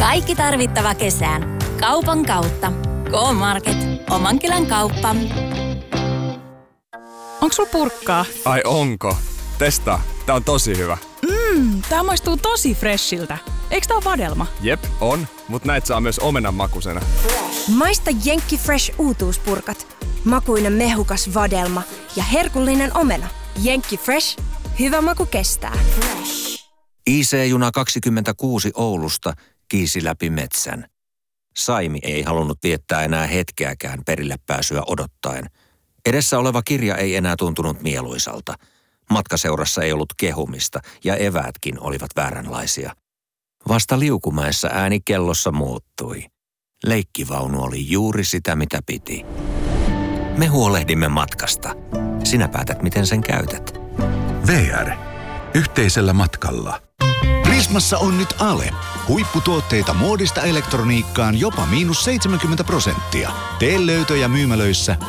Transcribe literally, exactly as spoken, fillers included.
Kaikki tarvittava kesään. Kaupan kautta. K-Market. Oman kylän kauppa. Onks sulla purkkaa? Ai onko? Testaa. Tää on tosi hyvä. Mmm, tää maistuu tosi freshiltä. Eiks tää oo vadelma? Jep, on. Mut näitä saa myös omenan makusena. Maista Jenkki Fresh uutuuspurkat. Makuinen mehukas vadelma ja herkullinen omena. Jenkki Fresh. Hyvä maku kestää. I C-juna kaksikymmentäkuusi Oulusta kiisi läpi metsän. Saimi ei halunnut viettää enää hetkeäkään perille pääsyä odottaen. Edessä oleva kirja ei enää tuntunut mieluisalta. Matkaseurassa ei ollut kehumista ja eväätkin olivat vääränlaisia. Vasta Liukumäessä ääni kellossa muuttui. Leikkivaunu oli juuri sitä, mitä piti. Me huolehdimme matkasta. Sinä päätät, miten sen käytät. V R. Yhteisellä matkalla. Prismassa on nyt ale. Huipputuotteita muodista elektroniikkaan jopa miinus seitsemänkymmentä prosenttia. Tee löytöjä myymälöissä